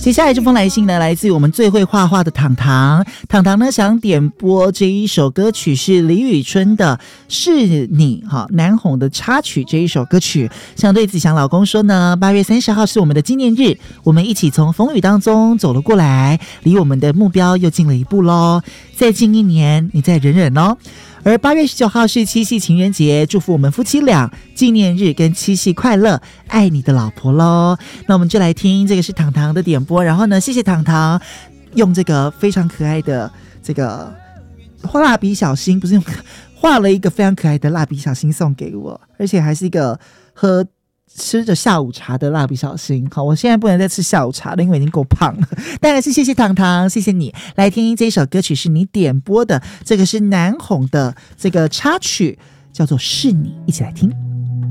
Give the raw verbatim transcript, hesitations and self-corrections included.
接下来这封来信呢，来自于我们最会画画的糖糖。糖糖呢想点播这一首歌曲是李宇春的《是你》哈，南红的插曲这一首歌曲，想对子祥老公说呢，八月三十号是我们的纪念日，我们一起从风雨当中走了过来，离我们的目标又近了一步咯，再近一年，你再忍忍哦。而八月十九号是七夕情人节，祝福我们夫妻俩纪念日跟七夕快乐，爱你的老婆咯。那我们就来听这个是糖糖的点播，然后呢，谢谢糖糖用这个非常可爱的这个蜡笔小新，不是用画了一个非常可爱的蜡笔小新送给我，而且还是一个喝吃着下午茶的蜡笔小新。好，我现在不能再吃下午茶了，因为已经够胖了。当然是谢谢糖糖，谢谢你。来听这首歌曲是你点播的，这个是南红的这个插曲，叫做《是你》，一起来听。